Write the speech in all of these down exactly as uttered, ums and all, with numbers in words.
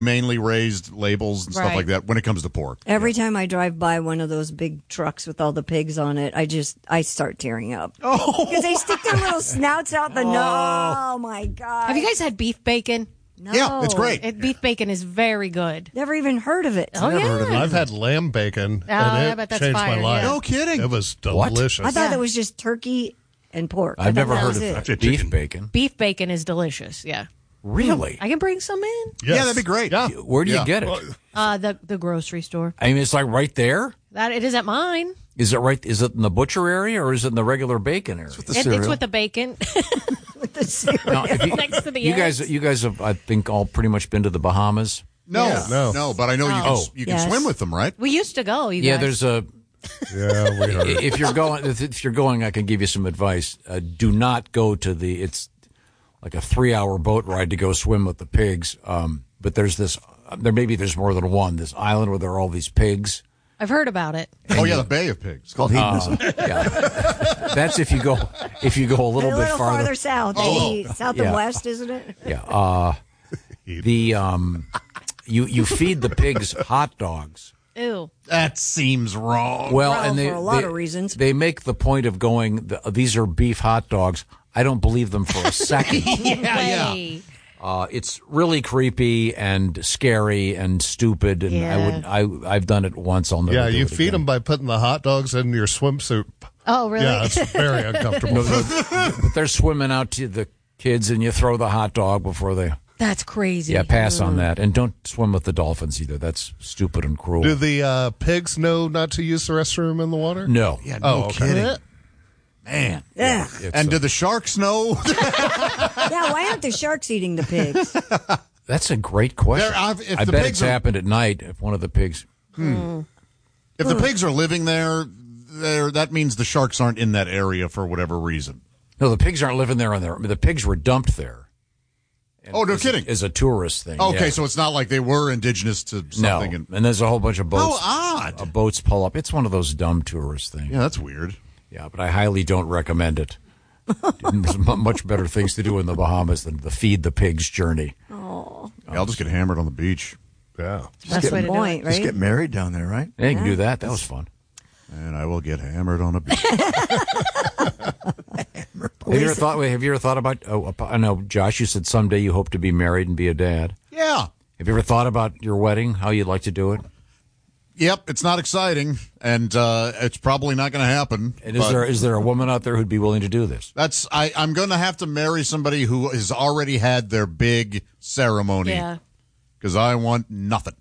mainly raised labels and stuff Right. like that when it comes to pork. Every time I drive by one of those big trucks with all the pigs on it, I just I start tearing up. Oh, because they stick their little snouts out the nose. Oh my god! Have you guys had beef bacon? No. Yeah, it's great. It, beef bacon is very good. Never even heard of it. Oh, Never yeah. heard of it. I've had lamb bacon, Oh, and I it bet that's changed fire, my life. yeah. No kidding. It was What? delicious. I thought Yeah. it was just turkey and pork. I I've thought never that heard was of it. that. Beef bacon. Beef bacon is delicious. Yeah. Really? I can bring some in. Yes. Yeah, that'd be great. Yeah. Where do you Yeah. get it? Uh, the the grocery store. I mean, it's like right there. That it is at mine. Is it right? Is it in the butcher area or is it in the regular bacon area? It, it's with the bacon. With the cereal. Now, if you, Next to the you guys, eggs. you guys have, I think, all pretty much been to the Bahamas. No, Yeah. No. no, but I know you can Oh. you can Yes. swim with them, right? We used to go. You Yeah, guys. there's a. Yeah, we heard. If you're going, if if you're going, I can give you some advice. Uh, do not go to the. It's like a three-hour boat ride to go swim with the pigs. Um, but there's this. There maybe there's more than one. This island where there are all these pigs. I've heard about it. Oh yeah, the Bay of Pigs. It's called hedonism. Yeah, that's if you go if you go a little a bit little farther. farther south, Oh. maybe south Yeah. and west, isn't it? Yeah. Uh, the um, you you feed the pigs hot dogs. Ew. That seems wrong. Well, Well, and they for a lot they- of reasons. They make the point of going. The, these are beef hot dogs. I don't believe them for a second. yeah, yeah. Uh, it's really creepy and scary and stupid, and Yeah. I would I I've done it once. I'll never. Yeah, do you it feed again. them by putting the hot dogs in your swimsuit. Oh, really? Yeah, it's very uncomfortable. But they're swimming out to the kids, and you throw the hot dog before they. That's crazy. Yeah, pass on that, and don't swim with the dolphins either. That's stupid and cruel. Do the uh, pigs know not to use the restroom in the water? no, yeah, Oh, no okay. kidding. man. Yeah. It's, And uh, do the sharks know? Yeah, why aren't the sharks eating the pigs? that's a great question. There- I've- if I the bet pigs it's are- happened at night. If one of the pigs. if the pigs are living there, there that means the sharks aren't in that area for whatever reason. No, the pigs aren't living there on their. The pigs were dumped there. And Oh, no as a- kidding. As a tourist thing. Okay, yeah. so it's not like they were indigenous to no, something. And, and there's a whole bunch of boats. how odd. Uh, boats pull up. It's one of those dumb tourist things. Yeah, that's weird. Yeah, but I highly don't recommend it. There's mu- much better things to do in the Bahamas than the feed the pigs journey. Yeah, I'll just get hammered on the beach, Yeah. That's the way to do Point, it. Just right? get married down there, right? Yeah, you can do that. That was fun. and I will get hammered on a beach. Have you ever thought? wait, Have you ever thought about? Oh, I know, Josh. You said someday you hope to be married and be a dad. yeah. Have you ever thought about your wedding? How you'd like to do it? Yep, it's not exciting, and uh, it's probably not going to happen. And is but there is there a woman out there who'd be willing to do this? That's I. I'm going to have to marry somebody who has already had their big ceremony. Yeah. Because I want nothing.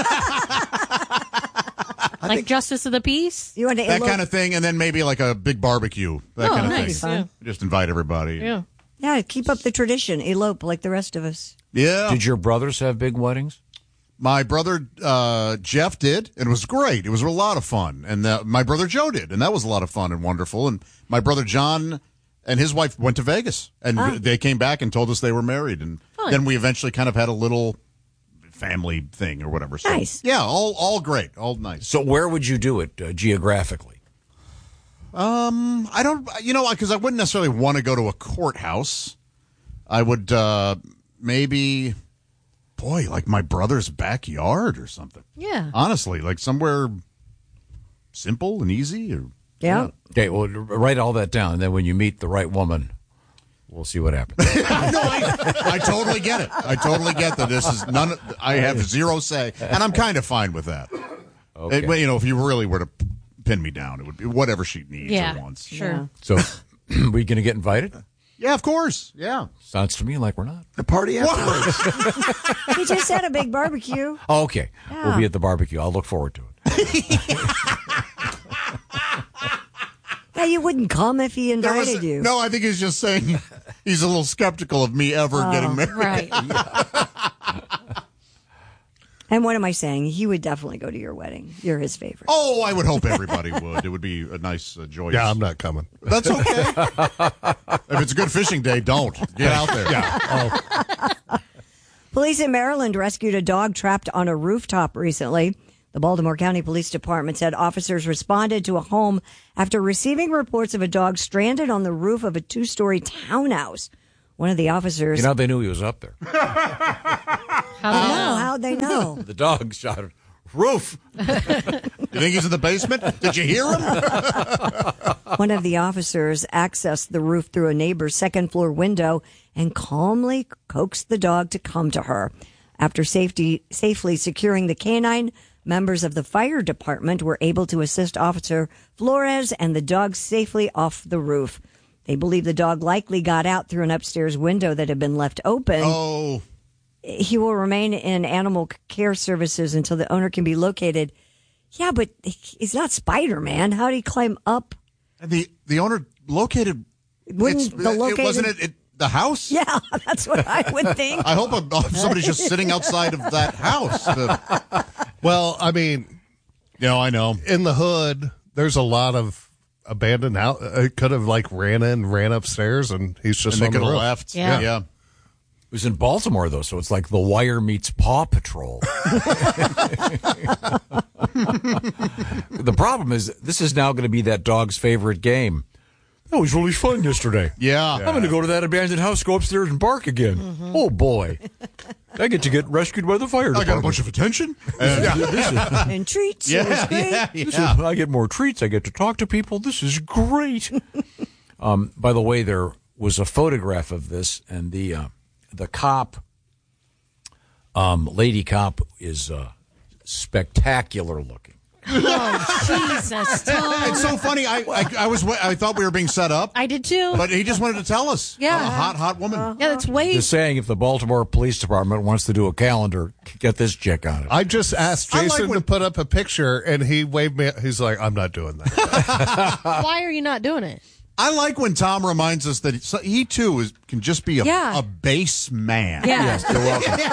Like Justice of the Peace? You want to That elope? kind of thing, and then maybe like a big barbecue. That Oh, kind of nice. thing. Yeah. Just invite everybody. Yeah. Yeah, keep up the tradition. Elope like the rest of us. Yeah. Did your brothers have big weddings? My brother uh, Jeff did, and it was great. It was a lot of fun. And uh, my brother Joe did, and that was a lot of fun and wonderful. And my brother John and his wife went to Vegas, and Oh. they came back and told us they were married. And Fun. then we eventually kind of had a little family thing or whatever. So, Nice. Yeah, all all great, all nice. So where would you do it uh, geographically? Um, I don't, you know, because I wouldn't necessarily want to go to a courthouse. I would uh, maybe, boy, like my brother's backyard or something. Yeah. Honestly, like somewhere simple and easy. Or Yeah. Okay, well, write all that down, and then when you meet the right woman, we'll see what happens. no, I, I totally get it. I totally get that. This is none. I have zero say, and I'm kind of fine with that. Okay. It- but, you know, if you really were to pin me down, it would be whatever she needs Yeah. or wants. Sure. So, we going to get invited? Yeah, of course. Yeah. Sounds to me like we're not. The party afterwards. We just had a big barbecue. Oh, okay. Yeah. We'll be at the barbecue. I'll look forward to it. Yeah, you wouldn't come if he There was- invited you. No, I think he's just saying he's a little skeptical of me ever Oh, getting married. Right. And what am I saying? He would definitely go to your wedding. You're his favorite. Oh, I would hope everybody would. It would be a nice, uh, joyous. Yeah, I'm not coming. That's okay. If it's a good fishing day, don't get out there. Yeah. Oh, Police in Maryland rescued a dog trapped on a rooftop recently. The Baltimore County Police Department said officers responded to a home after receiving reports of a dog stranded on the roof of a two-story townhouse. One of the officers... You know, they knew he was up there. How do I you know. know? How'd they know? The dog shouted, "Roof!" You think he's in the basement? Did you hear him? One of the officers accessed the roof through a neighbor's second floor window and calmly coaxed the dog to come to her. After safety, safely securing the canine, members of the fire department were able to assist Officer Flores and the dog safely off the roof. They believe the dog likely got out through an upstairs window that had been left open. Oh, He will remain in animal care services until the owner can be located. Yeah, but he's not Spider-Man. How did he climb up? and the the owner located. Wouldn't it's- the it- located- wasn't it, it the house? Yeah, that's what I would think. I hope a, somebody's just sitting outside of that house. The- Well, I mean, you know, I know. in the hood, there's a lot of abandoned house. It could have like ran in, ran upstairs, and he's just And they on the could have roof. left. Yeah. yeah. It was in Baltimore, though, so it's like The Wire meets Paw Patrol. The problem is, this is now going to be that dog's favorite game. That was really fun yesterday. Yeah. I'm going to go to that abandoned house, go upstairs, and bark again. Mm-hmm. Oh, boy. I get to get rescued by the fire I department. got a bunch of attention. And, And treats. yeah, It was great. yeah, This yeah. is, I get more treats. I get to talk to people. This is great. um, by the way, there was a photograph of this, and the uh, the cop, um, lady cop, is uh, spectacular looking. Oh, Jesus, Tom. It's so funny. I, I I was wa- I thought we were being set up, I did too. but he just wanted to tell us. Yeah. A hot, hot woman. yeah, that's way. Just saying, if the Baltimore Police Department wants to do a calendar, get this chick on it. I just asked I like Jason when- to put up a picture, and he waved me. He's like, "I'm not doing that." Why are you not doing it? I like when Tom reminds us that he, he too is can just be a, Yeah. a base man. Yeah. Yes, you're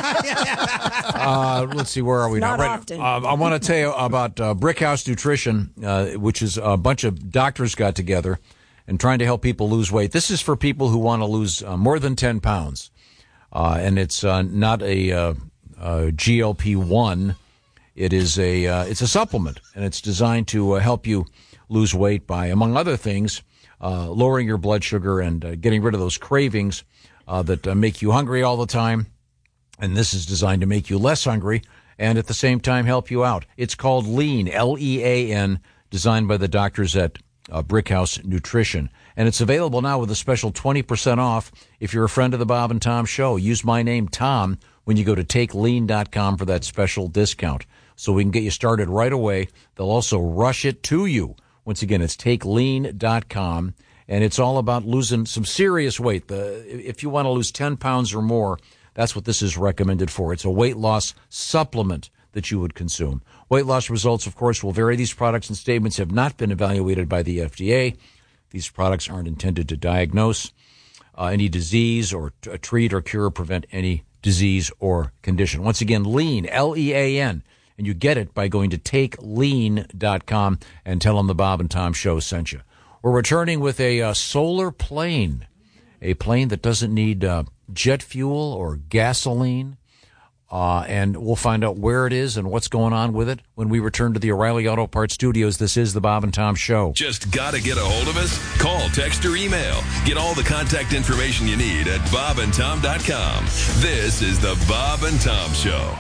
welcome. uh, let's see, where are we Not now? often. Uh, I want to tell you about uh, Brick House Nutrition, uh, which is a bunch of doctors got together and trying to help people lose weight. This is for people who want to lose uh, more than ten pounds. Uh, and it's uh, not a uh, uh, G L P one. It is a uh, it's a supplement, and it's designed to uh, help you lose weight by, among other things, uh, lowering your blood sugar and uh, getting rid of those cravings uh, that uh, make you hungry all the time. And this is designed to make you less hungry and at the same time help you out. It's called Lean, L E A N, designed by the doctors at uh, Brick House Nutrition. And it's available now with a special twenty percent off if you're a friend of the Bob and Tom Show. Use my name, Tom, when you go to take lean dot com for that special discount. So we can get you started right away. They'll also rush it to you. Once again, it's take lean dot com, and it's all about losing some serious weight. The, if you want to lose ten pounds or more, that's what this is recommended for. It's a weight loss supplement that you would consume. Weight loss results, of course, will vary. These products and statements have not been evaluated by the F D A. These products aren't intended to diagnose uh, any disease or t- treat or cure or prevent any disease or condition. Once again, Lean, L E A N. And you get it by going to take lean dot com and tell them the Bob and Tom Show sent you. We're returning with a uh, solar plane, a plane that doesn't need uh, jet fuel or gasoline. Uh, and we'll find out where it is and what's going on with it when we return to the O'Reilly Auto Parts studios. This is the Bob and Tom Show. Just gotta get a hold of us? Call, text, or email. Get all the contact information you need at bob and tom dot com. This is the Bob and Tom Show.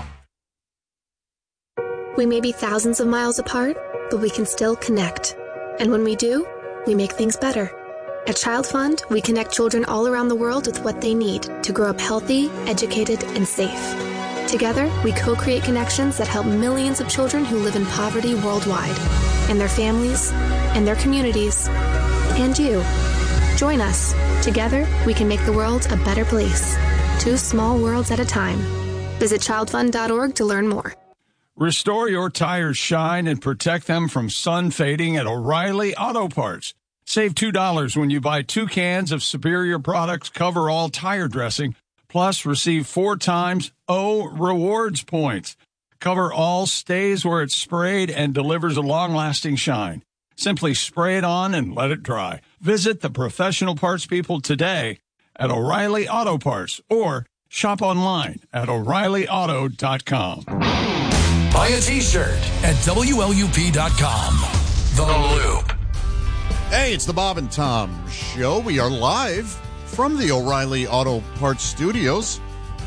We may be thousands of miles apart, but we can still connect. And when we do, we make things better. At Child Fund, we connect children all around the world with what they need to grow up healthy, educated, and safe. Together, we co-create connections that help millions of children who live in poverty worldwide, and their families, and their communities, and you. Join us. Together, we can make the world a better place. Two small worlds at a time. Visit child fund dot org to learn more. Restore your tires' shine and protect them from sun fading at O'Reilly Auto Parts. Save two dollars when you buy two cans of Superior Products Cover All Tire Dressing, plus receive four times O Rewards points. Cover All stays where it's sprayed and delivers a long-lasting shine. Simply spray it on and let it dry. Visit the professional parts people today at O'Reilly Auto Parts or shop online at O'Reilly Auto dot com. Buy a t-shirt at W L U P dot com. The Loop. Hey, it's the Bob and Tom Show. We are live from the O'Reilly Auto Parts Studios.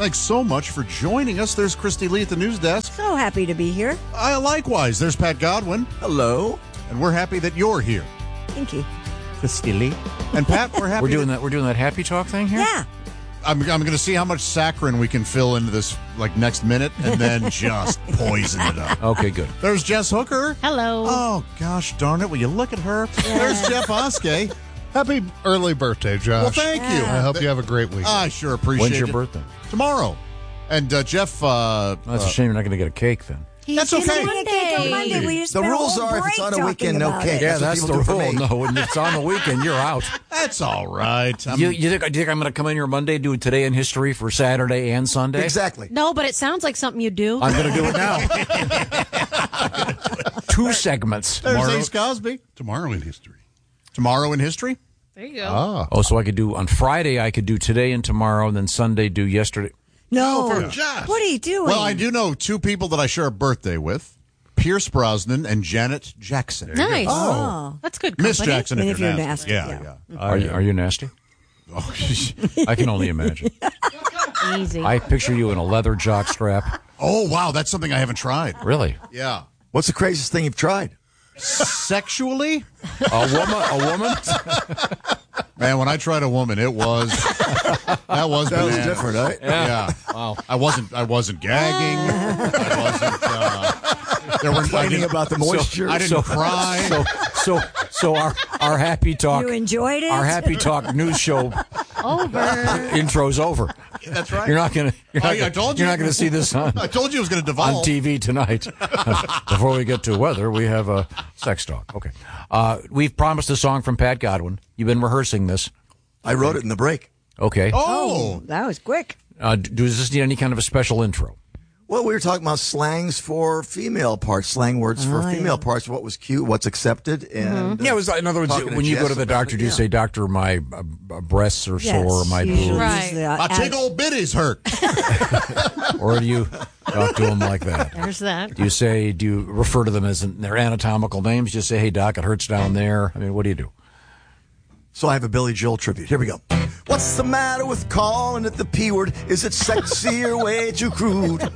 Thanks so much for joining us. There's Christy Lee at the news desk. So happy to be here. Uh, likewise, there's Pat Godwin. Hello. And we're happy that you're here. Thank you. Christy Lee. And Pat, we're happy. We're doing that. We're doing that happy talk thing here. Yeah. I'm, I'm going to see how much saccharin we can fill into this like next minute, and then just poison it up. Okay, good. There's Jess Hooker. Hello. Oh gosh, darn it! Will you look at her? There's Jeff Oskey. Happy early birthday, Josh. Well, thank you. I hope you have a great week. I sure appreciate it. When's your birthday? Tomorrow. And uh, Jeff. Uh, Well, that's uh, a shame you're not going to get a cake then. He's That's okay. getting a cake on Monday. We just The spent a rules whole are if break it's on a talking weekend, no about cake. it. Yeah, That's what that's the people do for rule. me. No, when it's on the weekend, you're out. That's all right. I'm- You, you think? Do you think I'm going to come in here Monday, do Today in History for Saturday and Sunday? Exactly. No, but it sounds like something you do. I'm going to do it now. Two segments. There's Tomorrow. Ace Cosby. Tomorrow in history. Tomorrow in history. There you go. Ah. Oh, so I could do on Friday. I could do today and tomorrow, and then Sunday do yesterday. No. for Josh. What are you doing? Well, I do know two people that I share a birthday with: Pierce Brosnan and Janet Jackson. Nice. Oh. That's good company. Miss Jackson, And if, if you're you're nasty. nasty, Yeah, yeah. yeah. Are you, are you nasty? Oh, I can only imagine. Easy. I picture you in a leather jock strap. oh, wow, that's something I haven't tried. Really? Yeah. What's the craziest thing you've tried? Sexually, A woman? A woman? man, when I tried a woman, it was that was That was bananas. different, right? Yeah. Wow. I wasn't. I wasn't gagging. I wasn't. Uh, there were I Complaining didn't- about the moisture. I didn't cry. So, so, so our our happy talk. You enjoyed it? Our happy talk news show Over. intro's over. That's right. You're not gonna. You're not, I- I gonna, told you're you. not gonna see this on I told you it was going to devolve. on T V tonight. Before we get to weather, we have a sex talk. Okay. Uh, we've promised a song from Pat Godwin. You've been rehearsing this. I wrote it in the break. Okay. Oh, That was quick. Uh, does this need any kind of a special intro? Well, we were talking about slangs for female parts, slang words for Oh, female yeah. parts, what was cute, what's accepted. And Yeah, it was, in other words, talking to when you go Jess to the about doctor, it, do you yeah. say, "Doctor, my uh, uh, breasts are Yes, sore, my usually boobs," Right. use the, my uh, tig old bitties hurt. or do you talk to them like that? There's that. Do you say? Do you refer to them as in their anatomical names? Just say, "Hey, doc, it hurts down there." I mean, what do you do? So I have a Billy Joel tribute. Here we go. What's the matter with calling it the P word? Is it sexy or way too crude?